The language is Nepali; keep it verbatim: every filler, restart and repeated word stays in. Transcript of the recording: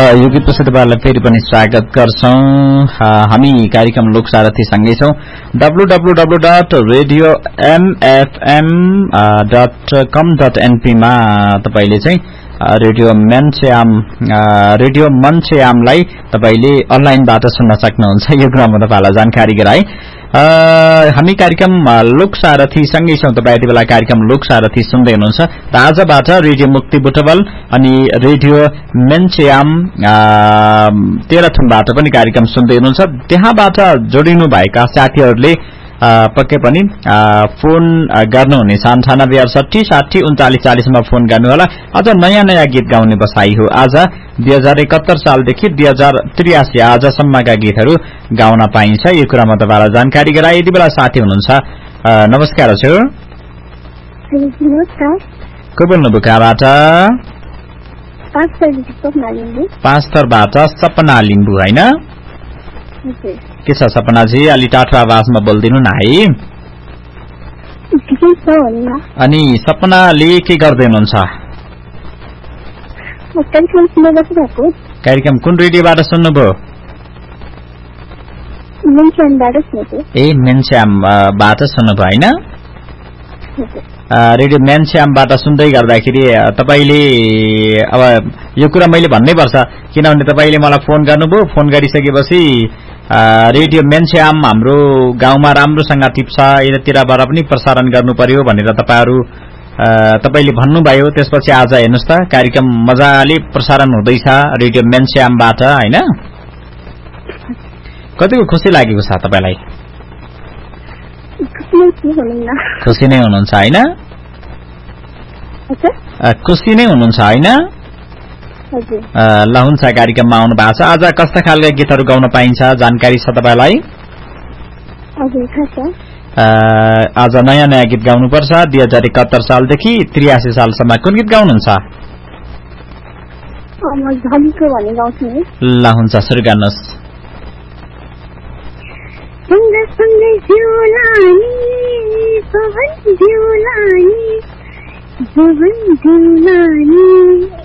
यो गीतपछि तपाईहरुलाई फेरि पनि स्वागत गर्छौं। हामी कार्यक्रम लोकसारथी सँगै छौं। W W W dot radio am F am dot com dot an P मा तपाईले चाहिँ रेडियो मञ्चयाम रेडियो मञ्चयामलाई तपाईले अनलाइनबाट सुन्न सक्नुहुन्छ। यो क्रममा तपाईलाई जानकारी गराए। हामी कार्यक्रम लोकसारथी सँगै छौं। तपाई यति बेला कार्यक्रम लोकसारथी सुन्दै हुनुहुन्छ र आजबाट रेडियो मुक्ति बुटवल अनि रेडियो मञ्चयाम तेह्रथुमबाट पनि कार्यक्रम सुन्दै हुनुहुन्छ। त्यहाँबाट जोडिनु भएका साथीहरूले पक्कै पनि फोन गर्नुहुनेछ। अन्ठानब्बे अडसठी साठी उन्चालिस चालिसमा फोन गर्नुहोला। अझ नयाँ नयाँ गीत गाउने बसाई हो। आज दुई हजार एकहत्तर सालदेखि दुई हजार त्रियासी आजसम्मका गीतहरू गाउन पाइन्छ। यो कुरामा तपाईँलाई जानकारी गराए। यति बेला साथी हुनुहुन्छ। नमस्कार हजुर। को बोल्नुभयो कहाँबाट? पाँचथरबाट सपना लिम्बू होइन? के छ सपनाजी? अलि टाठो आवाजमा बोलिदिनु न है। अनि सपनाले के गर्दै हुनुहुन्छ? कार्यक्रम कुन रेडियोबाट सुन्नुभयो? ए मेन्स्यामबाट सुन्नुभयो होइन? रेडियो मेन्स्यामबाट सुन्दै गर्दाखेरि तपाईले अब यो कुरा मैले भन्नै पर्छ, किनभने तपाईले मलाई फोन गर्नुभयो। फोन गरिसकेपछि रेडियो मेन्स्याम हाम्रो गाउँमा राम्रोसँग टिप्छ, यतातिरबाट पनि प्रसारण गर्नु पर्यो भनेर तपाईहरु तपाईले भन्नुभयो। त्यसपछि आज हेर्नुस् त कार्यक्रम मजाले प्रसारण हुँदैछ रेडियो मेन्स्यामबाट हैन? कतिको खुसी लागेको छ तपाईलाई? खुसी नै हुनुहुन्छ हैन? खुसी नै हुनुहुन्छ हैन? ल हुन्छ, कार्यक्रममा आउनु भएको छ। आज कस्ता खालका गीतहरू गाउन पाइन्छ जानकारी छ तपाईलाई? आज नयाँ नयाँ गीत गाउनुपर्छ। दुई हजार एकहत्तर सालदेखि त्रियासी सालसम्म कुन गीत गाउनुहुन्छ? ल हुन्छ, सुरु गर्नुहोस्।